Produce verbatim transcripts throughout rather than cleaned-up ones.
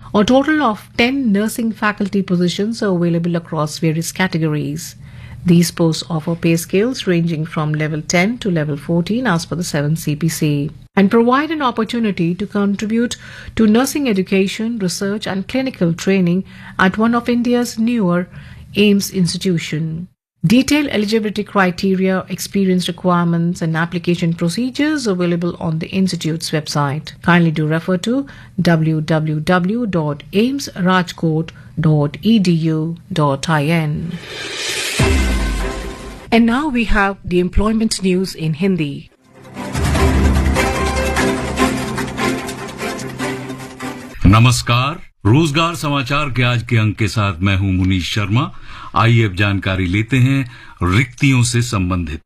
A total of ten nursing faculty positions are available across various categories. These posts offer pay scales ranging from level ten to level fourteen as per the seventh C P C and provide an opportunity to contribute to nursing education, research and clinical training at one of India's newer AIIMS institution. Detailed eligibility criteria, experience requirements and application procedures available on the institute's website. Kindly do refer to w w w dot aims rajkot dot e d u dot i n. And now we have the employment news in Hindi. नमस्कार, रोजगार समाचार के आज के अंक के साथ मैं हूं मुनीश शर्मा। आइए अब जानकारी लेते हैं रिक्तियों से संबंधित।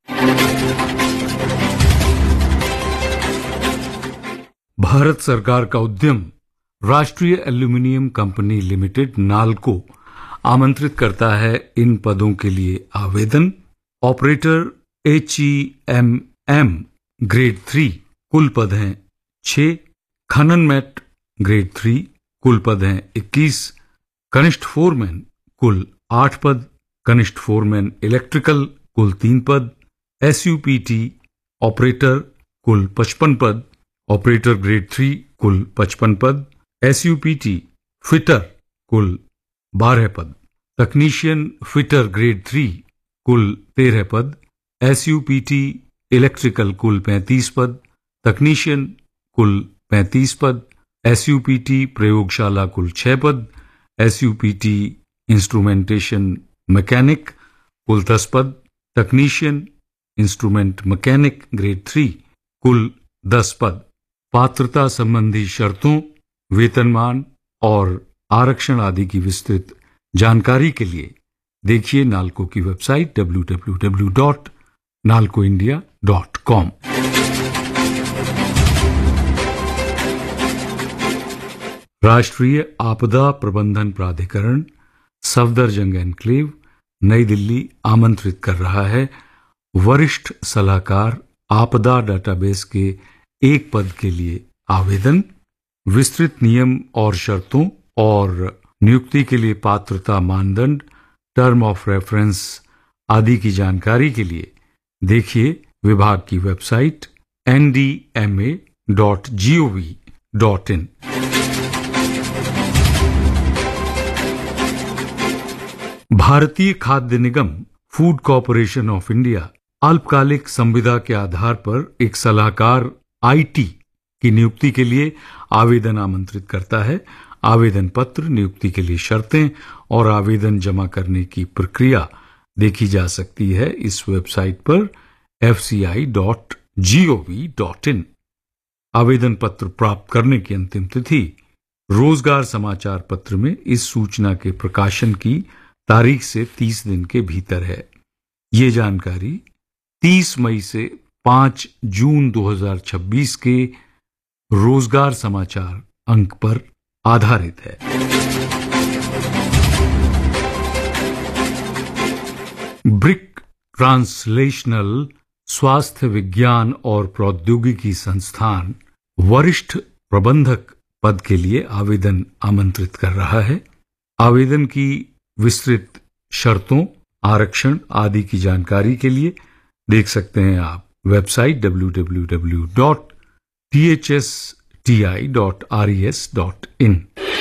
भारत सरकार का उद्यम राष्ट्रीय एल्यूमिनियम कंपनी लिमिटेड नाल्को आमंत्रित करता है इन पदों के लिए आवेदन। Operator H E M M grade three कुल पद हैं छह। खनन मैट ग्रेड थ्री कुल पद हैं इक्कीस। कनिष्ठ फोरमैन कुल आठ पद। कनिष्ठ फोरमैन इलेक्ट्रिकल कुल तीन पद। एसयूपीटी ऑपरेटर कुल पचपन पद। ऑपरेटर ग्रेड थ्री कुल पचपन पद। एसयूपीटी फिटर कुल बारह पद। तकनीशियन फिटर ग्रेड थ्री कुल तेरह पद। एसयूपीटी इलेक्ट्रिकल कुल पैंतीस पद। तकनीशियन कुल पैंतीस पद। एसयूपीटी प्रयोगशाला कुल छह पद। एसयूपीटी इंस्ट्रूमेंटेशन मैकेनिक कुल दस पद। तकनीशियन इंस्ट्रूमेंट मैकेनिक ग्रेड थ्री कुल दस पद। पात्रता संबंधी शर्तों, वेतनमान और आरक्षण आदि की विस्तृत जानकारी के लिए देखिए नाल्को की website W W W dot NALCO India dot com. राष्ट्रीय आपदा प्रबंधन प्राधिकरण सफदरजंग एनक्लेव नई दिल्ली आमंत्रित कर रहा है वरिष्ठ सलाहकार आपदा डेटाबेस के एक पद के लिए आवेदन। विस्तृत नियम और शर्तों और नियुक्ति के लिए पात्रता मानदंड, टर्म ऑफ रेफरेंस आदि की जानकारी के लिए देखिए विभाग की website N D M A dot G O V dot in. भारतीय खाद्य निगम फूड कॉरपोरेशन ऑफ इंडिया अल्पकालिक संविदा के आधार पर एक सलाहकार आईटी की नियुक्ति के लिए आवेदन आमंत्रित करता है। आवेदन पत्र, नियुक्ति के लिए शर्तें और आवेदन जमा करने की प्रक्रिया देखी जा सकती है इस वेबसाइट पर F C I dot G O V dot in. आवेदन पत्र प्राप्त करने की अंतिम तिथि रोजगार समाचार पत्र में इस सूचना के प्रकाशन की तारीख से तीस दिन के भीतर है। ये जानकारी तीस मई से पांच जून दो हज़ार छब्बीस के रोजगार समाचार अंक पर आधारित है। ब्रिक ट्रांसलेशनल स्वास्थ्य विज्ञान और प्रौद्योगिकी संस्थान वरिष्ठ प्रबंधक पद के लिए आवेदन आमंत्रित कर रहा है। आवेदन की विस्तृत शर्तों, आरक्षण आदि की जानकारी के लिए देख सकते हैं आप website W W W dot T H S T I dot R E S dot in.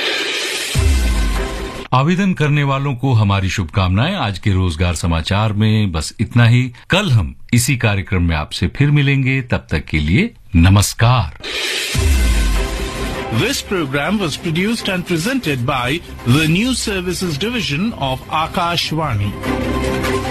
आवेदन करने वालों को हमारी शुभकामनाएं। आज के रोजगार समाचार में बस इतना ही। कल हम इसी कार्यक्रम में आपसे फिर मिलेंगे। तब तक के लिए नमस्कार। This program was produced and presented by the News Services Division of Akashvani.